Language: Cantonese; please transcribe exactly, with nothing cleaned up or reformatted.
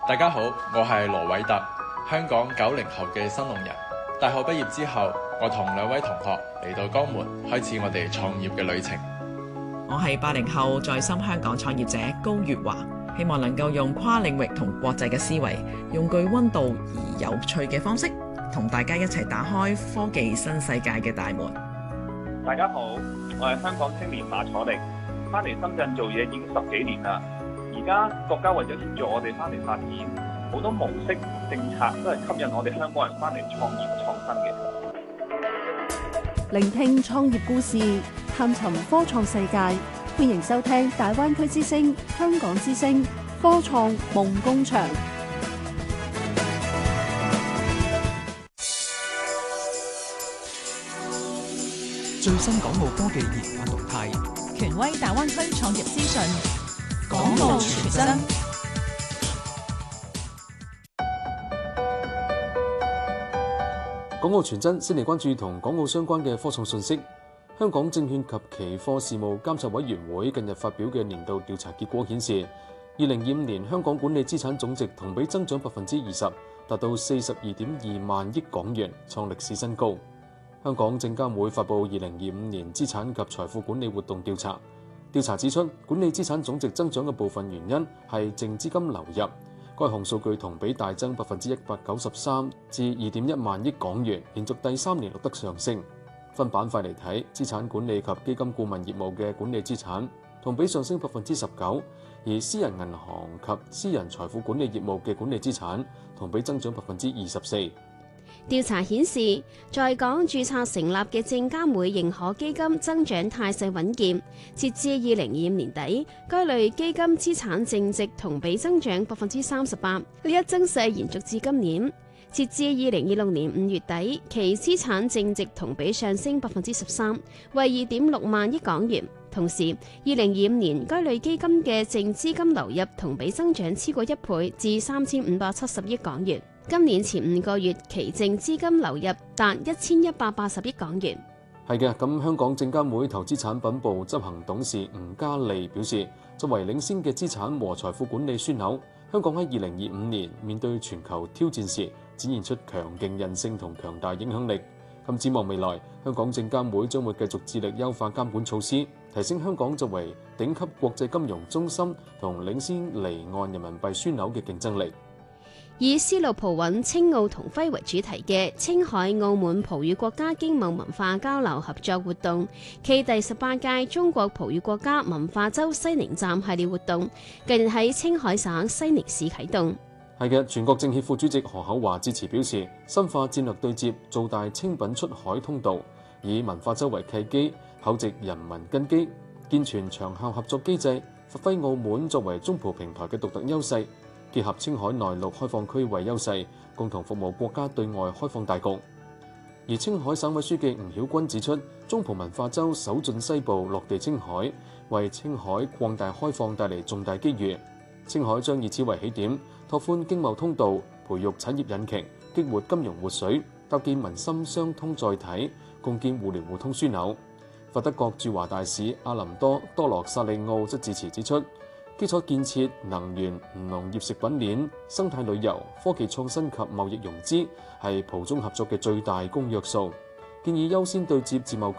大家好，我係羅偉特，香港九零後嘅新農人。大學畢業之後，我同兩位同學嚟到江門，開始我哋創業嘅旅程。 我係八零後在深香港創業者高月華，希望能夠用跨領域同國際嘅思維，用具溫度而有趣嘅方式，同大家一齊打開科技新世界嘅大門。 大家好，我係香港青年馬楚力，翻嚟深圳做嘢已經十幾年啦。而家國家為咗協助我哋翻嚟發展，好多模式政策都係吸引我哋香港人翻嚟創業創新嘅。 聆聽創業故事，探尋科創世界，歡迎收聽大灣區之聲、香港之聲科創夢工場。 最新港澳科技研發動態， 權威大灣區創業資訊，港澳傳真。 港澳傳真先嚟關注同港澳相關嘅科創信息。香港證券及期貨事務監察委員會近日發表嘅年度調查結果顯示，二零二五年香港管理資產總值同比增長百分之二十，達到四十二點二萬億港元，創歷史新高。香港證監會發布二零二五年資產及財富管理活動調查，調查指出，管理資產總值增長嘅部分原因係淨資金流入。該項數據同比大增百分之一百九十三至二點一萬億港元，連續第三年錄得上升。分板塊嚟睇，資產管理及基金顧問業務嘅管理資產同比上升百分之十九，而私人銀行及私人財富管理業務嘅管理資產同比增長百分之二十四。 調查顯示，在港註冊成立嘅證監會認可基金增長態勢穩健，截至二零二五年底，該類基金資產淨值同比增長百分之三十八，呢一增勢延續至今年。截至二零二六年五月底，其資產淨值同比上升百分之十三，為二點六萬億港元。同時，二零二五年該類基金嘅淨資金流入同比增長超過一倍，至三千五百七十億港元。今年前五個月，其淨資金流入達一千一百八十億港元。 係嘅，咁香港證監會投資產品部執行董事吳嘉利表示，作為領先嘅資產和財富管理樞紐，香港喺二零二五年面對全球挑戰時，展現出強勁韌性同強大影響力。咁展望未來，香港證監會將會繼續致力優化監管措施，提升香港作為頂級國際金融中心同領先離岸人民幣樞紐嘅競爭力。 以絲路葡韻青奧同徽為主題嘅青海澳門葡語國家經貿文化交流合作活動暨第十八屆中國葡語國家文化周西寧站系列活動，近日喺青海省西寧市啟動。 係嘅，全國政協副主席何厚鏵致辭表示，深化戰略對接，做大清品出海通道，以文化周為契機，厚植人民根基，健全長效合作機制，發揮澳門作為中葡平台嘅獨特優勢，結合青海內陸開放區為優勢，共同服務國家對外開放大局。而青海省委書記吳曉軍指出，中葡文化周首進西部，落地青海，為青海擴大開放帶嚟重大機遇。青海將以此為起點，拓寬經貿通道，培育產業引擎，激活金融活水，搭建民心相通載體，共建互聯互通樞紐。法德國駐華大使阿林多多羅薩利奧則致辭指出，基礎建設、能源、農業食品鏈、生態旅遊、科技創新及貿易融資係葡中合作嘅最大公約數，建議優先對接自貿